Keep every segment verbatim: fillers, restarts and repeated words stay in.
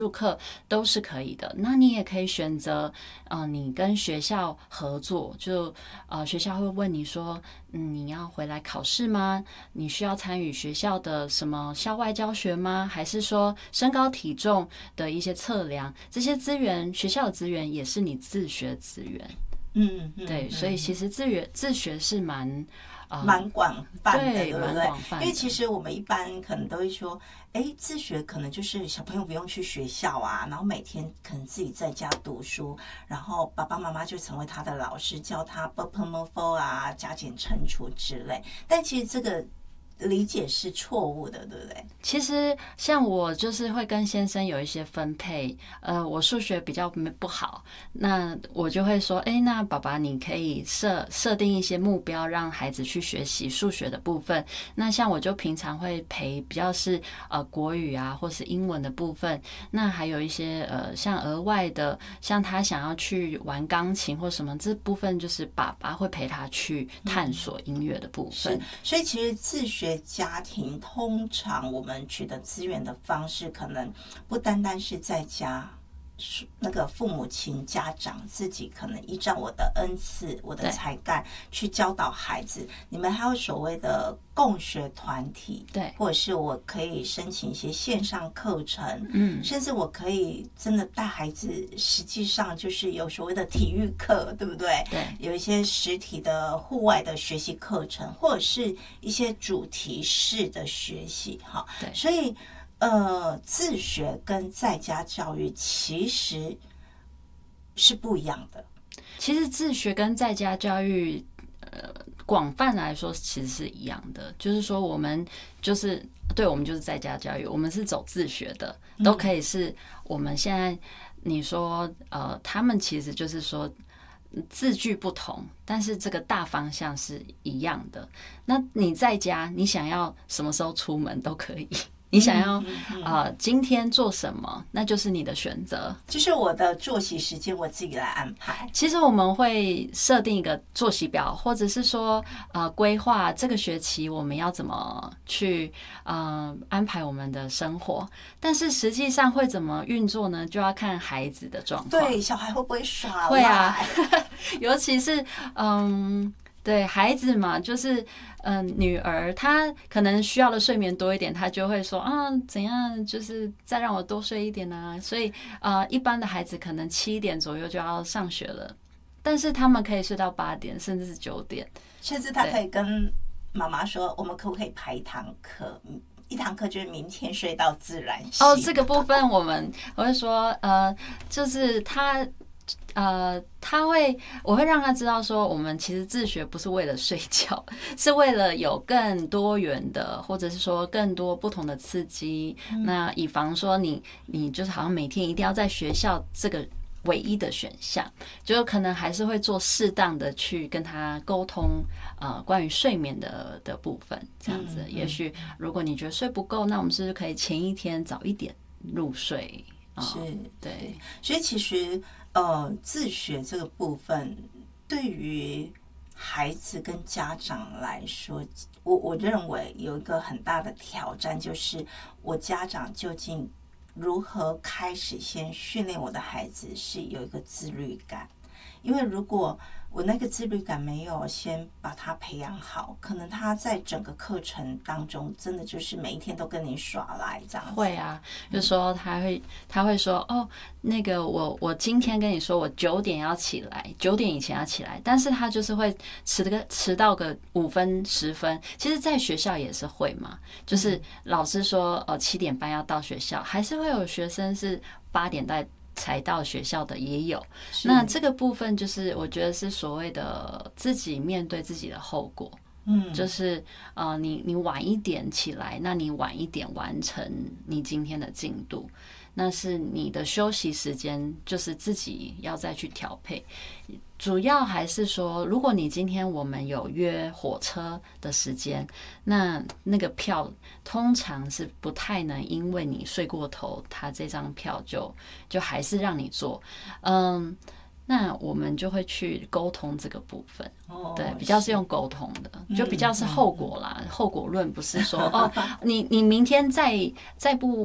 入课都是可以的。那你也可以选择，呃，你跟学校合作，就呃学校会问你说，嗯，你要回来考试吗？你需要参与学校的什么校外教学吗？还是说身高体重的一些测量？这些资源，学校的资源也是你自学资源。 嗯，嗯对，所以其实自学自学是蛮。 蛮广泛的， 对， 对不对？因为因其实我们一般可能都会说，哎，自学可能就是小朋友不用去学校啊，然后每天可能自己在家读书，然后爸爸妈妈就成为他的老师，教他 b p m f 啊、加减乘除之类。但其实这个理解是错误的，对不对？ 其实像我就是会跟先生有一些分配，呃，我数学比较不好，那我就会说，哎，那爸爸你可以设设定一些目标，让孩子去学习数学的部分。那像我就平常会陪比较是呃国语啊，或是英文的部分。那还有一些呃像额外的，像他想要去玩钢琴或什么，这部分就是爸爸会陪他去探索音乐的部分。 是，所以其实自学家庭通常我们取得资源的方式，可能不单单是在家。那个父母亲家长自己可能依照我的恩赐我的才干去教导孩子，你们还有所谓的共学团体， 对， 或者是我可以申请一些线上课程， 嗯， 甚至我可以真的带孩子，实际上就是有所谓的体育课，对不对？ 对， 有一些实体的户外的学习课程，或者是一些主题式的学习，哈， 对， 所以。呃，自学跟在家教育其实是不一样的。 其实自学跟在家教育，呃，广泛来说其实是一样的。就是说，我们就是对我们就是在家教育，我们是走自学的，都可以是我们现在你说，呃，他们其实就是说。字句不同，但是这个大方向是一样的。那你在家，你想要什么时候出门都可以。你想要啊、呃，今天做什么，那就是你的选择。 就是我的作息时间，我自己来安排。 其实我们会设定一个作息表，或者是说呃规划这个学期我们要怎么去呃安排我们的生活。但是实际上会怎么运作呢？就要看孩子的状况。 对，小孩会不会耍赖？ 会啊，尤其是嗯。对孩子嘛，就是嗯、呃，女儿她可能需要的睡眠多一点，她就会说啊，怎样，就是再让我多睡一点啊。所以呃，一般的孩子可能七点左右就要上学了，但是他们可以睡到八点，甚至是九点， 甚至他可以跟妈妈说，我们可不可以排一堂课？一堂课就是明天睡到自然醒。 哦，这个部分我们我会说，呃，就是他。呃，他会，我会让他知道说，我们其实自学不是为了睡觉，是为了有更多元的，或者是说更多不同的刺激。嗯、那以防说你，你就是好像每天一定要在学校这个唯一的选项，就可能还是会做适当的去跟他沟通，呃，关于睡眠的的部分，这样子。嗯、也许如果你觉得睡不够，那我们是不是可以前一天早一点入睡？呃、 是， 对， 所以其实。呃，自学这个部分对于孩子跟家长来说，我我认为有一个很大的挑战，就是我家长究竟如何开始先训练我的孩子是有一个自律感，因为如果我那个自律感没有先把他培养好，可能他在整个课程当中真的就是每一天都跟你耍赖这样子。 会啊，就说他会他会说哦，那个我我今天跟你说我九点要起来，九点以前要起来，但是他就是会迟个迟到个五分十分。其实，在学校也是会嘛，就是老师说呃七点半要到学校，还是会有学生是八点在。才到学校的也有，那这个部分就是我觉得是所谓的自己面对自己的后果，嗯，就是呃，你你晚一点起来，那你晚一点完成你今天的进度，那是你的休息时间，就是自己要再去调配。主要还是说，如果你今天我们有约火车的时间，那那个票通常是不太能因为你睡过头，他这张票就就还是让你坐，嗯。那我们就会去沟通这个部分，哦、对，比较是用沟通的，就比较是后果啦，嗯、后果论不是说哦，你你明天再再不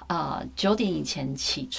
呃九点以前起